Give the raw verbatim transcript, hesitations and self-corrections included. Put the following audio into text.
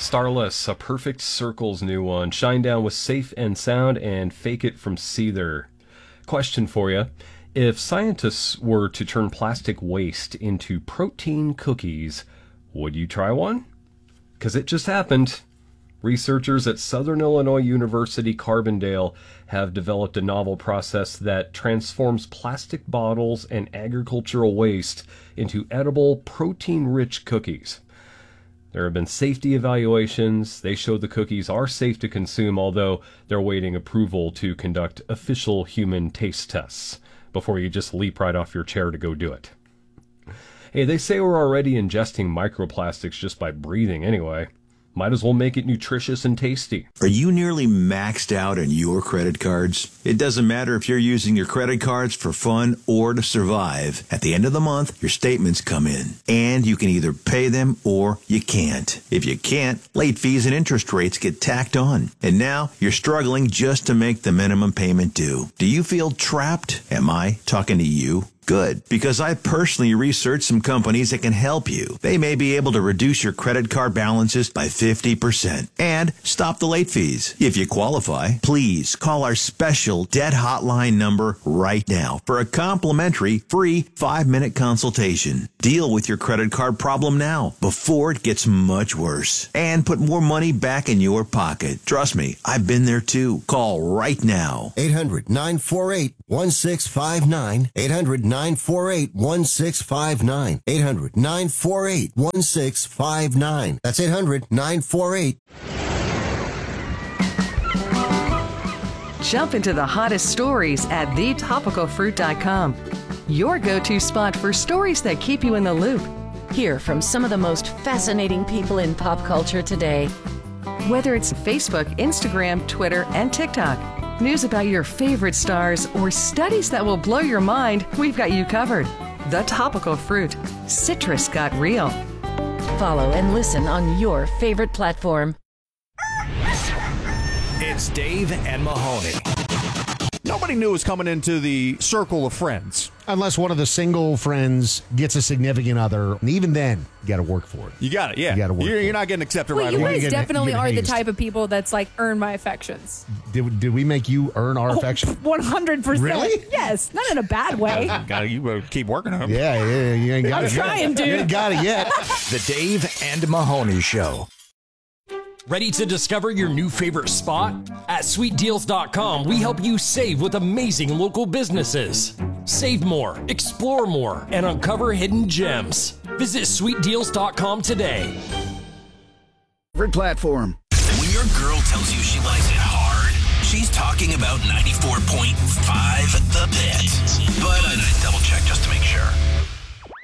Starless, a Perfect Circle's new one. Shine Down with Safe and Sound and Fake It from Seether. Question for you. If scientists were to turn plastic waste into protein cookies, would you try one? Because it just happened. Researchers at Southern Illinois University Carbondale have developed a novel process that transforms plastic bottles and agricultural waste into edible, protein-rich cookies. There have been safety evaluations. They show the cookies are safe to consume, although they're awaiting approval to conduct official human taste tests before you just leap right off your chair to go do it. Hey, they say we're already ingesting microplastics just by breathing anyway. Might as well make it nutritious and tasty. Are you nearly maxed out on your credit cards? It doesn't matter if you're using your credit cards for fun or to survive. At the end of the month, your statements come in, and you can either pay them or you can't. If you can't, late fees and interest rates get tacked on. And now you're struggling just to make the minimum payment due. Do you feel trapped? Am I talking to you? Good, because I personally researched some companies that can help you. They may be able to reduce your credit card balances by fifty percent and stop the late fees. If you qualify, please call our special debt hotline number right now for a complimentary free five-minute consultation. Deal with your credit card problem now before it gets much worse and put more money back in your pocket. Trust me, I've been there too. Call right now. eight hundred, nine four eight, one six five nine. eight hundred, nine four eight, one six five nine. eight hundred, nine four eight, one six five nine. That's eight hundred, nine four eight. Jump into the hottest stories at the topical fruit dot com. Your go-to spot for stories that keep you in the loop. Hear from some of the most fascinating people in pop culture today. Whether it's Facebook, Instagram, Twitter, and TikTok, news about your favorite stars, or studies that will blow your mind, we've got you covered. The Topical Fruit. Citrus got real. Follow and listen on your favorite platform. It's Dave and Mahoney. Nobody knew it was coming into the circle of friends. Unless one of the single friends gets a significant other. And even then, you got to work for it. You got it, yeah. You got to work You're, for you're it. not getting accepted Well, right you away. guys get- definitely you get are the hazed. type of people that's like, earn my affections. Did, did we make you earn our affection? one hundred percent. Really? Yes. Not in a bad way. Gotta, you better keep working on it. Yeah, yeah, you ain't got I'm it yet. trying, dude. You ain't got it yet. The Dave and Mahoney Show. Ready to discover your new favorite spot? At sweet deals dot com, we help you save with amazing local businesses. Save more, explore more, and uncover hidden gems. Visit sweet deals dot com today. Favorite platform. When your girl tells you she likes it hard, she's talking about ninety-four point five The Pit.